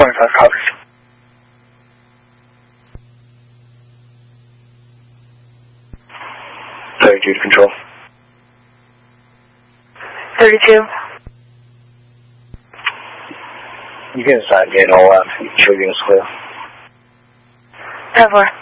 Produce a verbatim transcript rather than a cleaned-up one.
twenty-five copies. thirty-two to control. thirty-two. You can decide, you know, uh, sure you can clear. ten four.